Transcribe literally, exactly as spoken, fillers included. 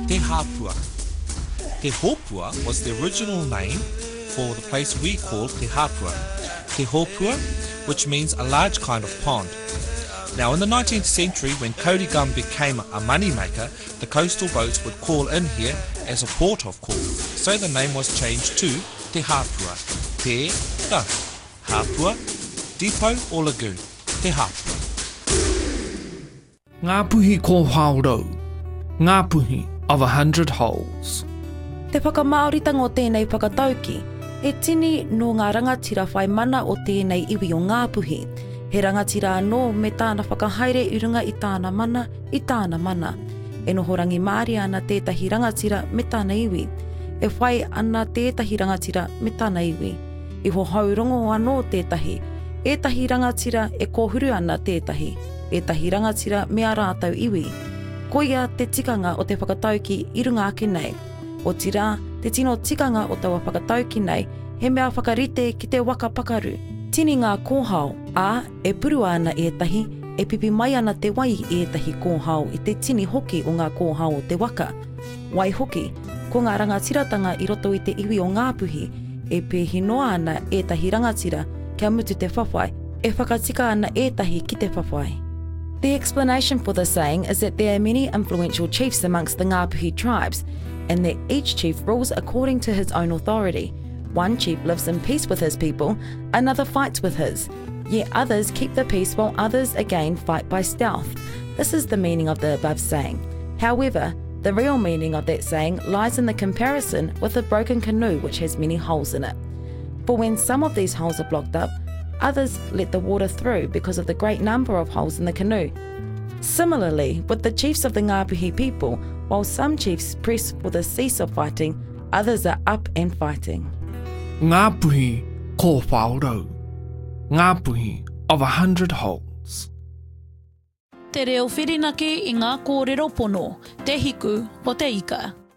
Te Hapua. Te Hopua was the original name for the place we call Te Hapua. Te Hopua, which means a large kind of pond. Now in the nineteenth century, when Kōrigum became a moneymaker, the coastal boats would call in here as a port of call. So the name was changed to Te Hapua. Te Ta Hapua, depot or lagoon. Te Hapua. Ngāpuhi ko Whaorau. Ngāpuhi of a hundred holes. Te whakamaorita o tēnei whakatauki, e tini no ngā rangatira whai mana o tēnei iwi o Ngāpuhi. He rangatira anō me tāna whakahaere i runga i tāna mana, i tāna mana. E noho rangi Māori ana tētahi rangatira me tāna iwi. E whai ana tētahi rangatira me tāna iwi. I ho haurongo anō tētahi. Ētahi rangatira e kōhuru ana tētahi. Ētahi rangatira me a rātau iwi. Ko ia te tikanga o te whakatauki i runga ake nei. O tira, te tino tikanga o taua whakatauki nei, he mea whakarite ki te waka pakaru. Tini ngā kōhao, ā, e puru ana ētahi, e pipi mai ana te wai i ētahi kōhao i te tini hoki o ngā kōhao o te waka. Wai hoki, ko ngā rangatiratanga i roto i te iwi o Ngāpuhi, e pēhi noa ana ētahi rangatira kia mutu te whawhai, e whakatika ana ētahi ki te whawhai. The explanation for the saying is that there are many influential chiefs amongst the Ngāpuhi tribes, and that each chief rules according to his own authority. One chief lives in peace with his people, another fights with his, yet others keep the peace while others again fight by stealth. This is the meaning of the above saying. However, the real meaning of that saying lies in the comparison with a broken canoe which has many holes in it. For when some of these holes are blocked up, others let the water through because of the great number of holes in the canoe. Similarly, with the chiefs of the Ngāpuhi people, while some chiefs press for the cease of fighting, others are up and fighting. Ngāpuhi ko Whaorau. Ngāpuhi of a hundred holes. Te reo whirinaki i ngā kōrero pono, te hiku o te ika.